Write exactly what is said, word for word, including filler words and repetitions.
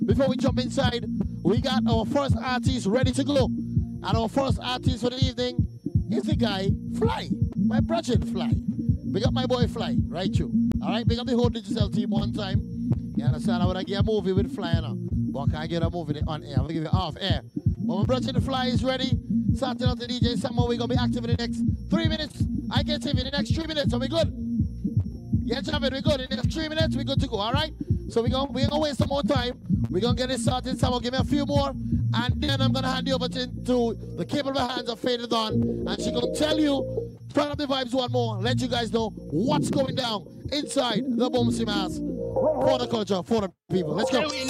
before we jump inside, we got our first artist ready to go. And our first artist for the evening is the guy, Fly. My brother, Fly. Big up my boy, Fly, right you. All right, big up the whole digital team one time. You understand? I want to get a movie with Fly now. But I can't get a movie on air. I'm going to give it off air. But my brother, the Fly is ready. Starting out the D J Samo. We're going to be active in the next three minutes. I get him in the next three minutes. Are we good? Yeah, Javid, we're good. In the next three minutes, we're good to go, all right? So we're going we're gonna waste some more time. We're going to get it started. Samo, give me a few more. And then I'm going to hand you over to, to the capable hands of Fader Dawn. And she's going to tell you, turn up the vibes one more, let you guys know what's going down inside the Boomsy Mass for the culture, for the people. Let's go.